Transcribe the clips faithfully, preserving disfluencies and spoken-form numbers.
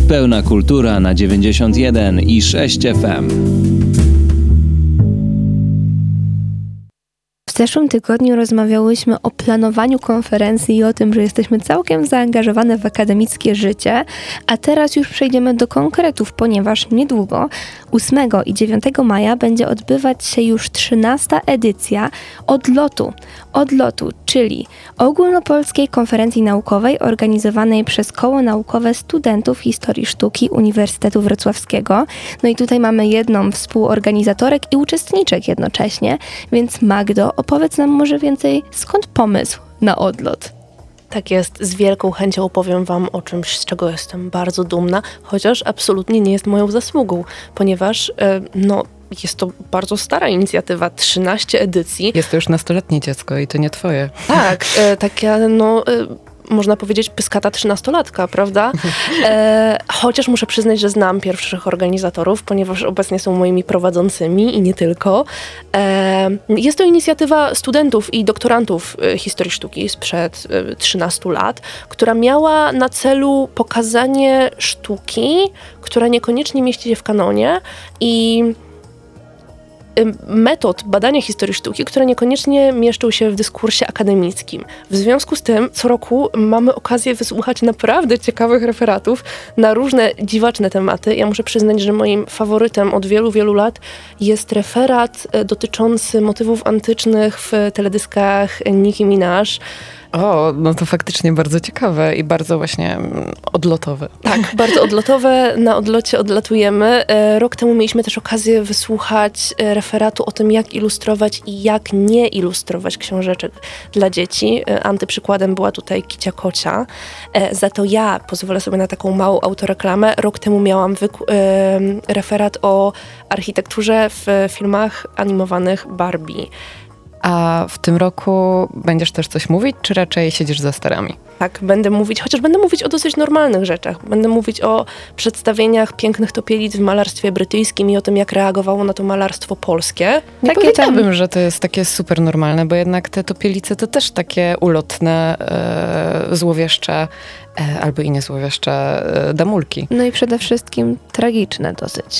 Pełna kultura na dziewięćdziesiąt jeden i sześć F M. W zeszłym tygodniu rozmawiałyśmy o planowaniu konferencji i o tym, że jesteśmy całkiem zaangażowane w akademickie życie, a teraz już przejdziemy do konkretów, ponieważ niedługo, ósmego i dziewiątego maja, będzie odbywać się już trzynasta edycja Odlotu. Odlotu, czyli Ogólnopolskiej Konferencji Naukowej organizowanej przez Koło Naukowe Studentów Historii Sztuki Uniwersytetu Wrocławskiego. No i tutaj mamy jedną współorganizatorek i uczestniczek jednocześnie, więc Magdo, opowiedz nam może więcej, skąd pomysł na odlot? Tak jest, z wielką chęcią opowiem wam o czymś, z czego jestem bardzo dumna, chociaż absolutnie nie jest moją zasługą, ponieważ e, no, jest to bardzo stara inicjatywa, trzynaście edycji. Jest to już nastoletnie dziecko i to nie twoje. Tak, e, taka no... E, można powiedzieć pyskata trzynastolatka, prawda? E, chociaż muszę przyznać, że znam pierwszych organizatorów, ponieważ obecnie są moimi prowadzącymi i nie tylko. E, jest to inicjatywa studentów i doktorantów historii sztuki sprzed e, trzynastu lat, która miała na celu pokazanie sztuki, która niekoniecznie mieści się w kanonie i metod badania historii sztuki, które niekoniecznie mieszczą się w dyskursie akademickim. W związku z tym co roku mamy okazję wysłuchać naprawdę ciekawych referatów na różne dziwaczne tematy. Ja muszę przyznać, że moim faworytem od wielu, wielu lat jest referat dotyczący motywów antycznych w teledyskach Nicki Minaj. O, no to faktycznie bardzo ciekawe i bardzo właśnie odlotowe. Tak, bardzo odlotowe. Na odlocie odlatujemy. Rok temu mieliśmy też okazję wysłuchać referatu o tym, jak ilustrować i jak nie ilustrować książeczek dla dzieci. Antyprzykładem była tutaj Kicia Kocia. Za to ja pozwolę sobie na taką małą autoreklamę. Rok temu miałam wyku- referat o architekturze w filmach animowanych Barbie. A w tym roku będziesz też coś mówić, czy raczej siedzisz za sterami? Tak, będę mówić, chociaż będę mówić o dosyć normalnych rzeczach. Będę mówić o przedstawieniach pięknych topielic w malarstwie brytyjskim i o tym, jak reagowało na to malarstwo polskie. Nie takie powiedziałabym, tam... że to jest takie super normalne, bo jednak te topielice to też takie ulotne, e, złowieszcze, e, albo i niezłowieszcze e, damulki. No i przede wszystkim tragiczne dosyć.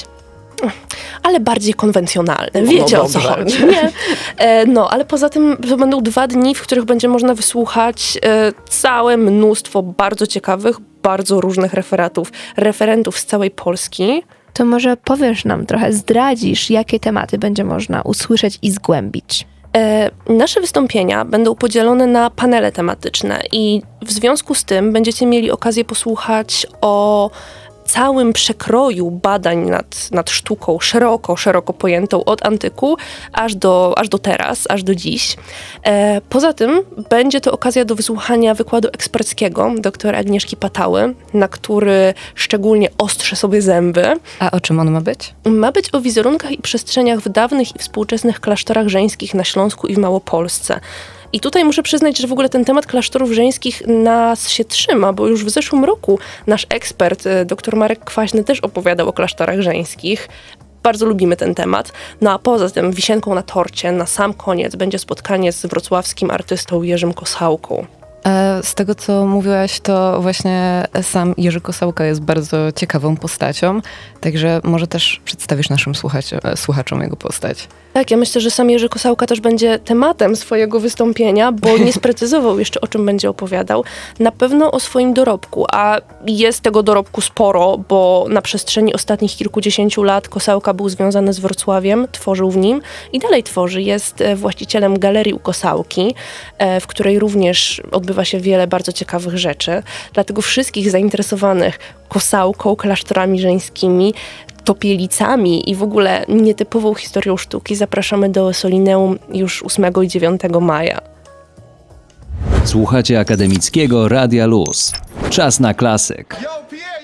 Ale bardziej konwencjonalne. Wiecie, no o co chodzi. Nie? E, no, ale poza tym to będą dwa dni, w których będzie można wysłuchać e, całe mnóstwo bardzo ciekawych, bardzo różnych referatów, referentów z całej Polski. To może powiesz nam trochę, zdradzisz, jakie tematy będzie można usłyszeć i zgłębić. E, nasze wystąpienia będą podzielone na panele tematyczne i w związku z tym będziecie mieli okazję posłuchać o całym przekroju badań nad, nad sztuką, szeroko, szeroko pojętą od antyku aż do, aż do teraz, aż do dziś. E, poza tym będzie to okazja do wysłuchania wykładu eksperckiego doktora Agnieszki Patały, na który szczególnie ostrze sobie zęby. A o czym on ma być? Ma być o wizerunkach i przestrzeniach w dawnych i współczesnych klasztorach żeńskich na Śląsku i w Małopolsce. I tutaj muszę przyznać, że w ogóle ten temat klasztorów żeńskich nas się trzyma, bo już w zeszłym roku nasz ekspert, dr Marek Kwaśny, też opowiadał o klasztorach żeńskich. Bardzo lubimy ten temat. No a poza tym wisienką na torcie na sam koniec będzie spotkanie z wrocławskim artystą Jerzym Kosałką. Z tego, co mówiłaś, to właśnie sam Jerzy Kosałka jest bardzo ciekawą postacią, także może też przedstawisz naszym słuchaczom, słuchaczom jego postać. Tak, ja myślę, że sam Jerzy Kosałka też będzie tematem swojego wystąpienia, bo nie sprecyzował jeszcze, o czym będzie opowiadał. Na pewno o swoim dorobku, a jest tego dorobku sporo, bo na przestrzeni ostatnich kilkudziesięciu lat Kosałka był związany z Wrocławiem, tworzył w nim i dalej tworzy. Jest właścicielem Galerii u Kosałki, w której również odbywa się wiele bardzo ciekawych rzeczy. Dlatego wszystkich zainteresowanych Kosałką, klasztorami żeńskimi, topielicami i w ogóle nietypową historią sztuki zapraszamy do Solineum już ósmego i dziewiątego maja. Słuchacie akademickiego Radia Luz. Czas na klasyk.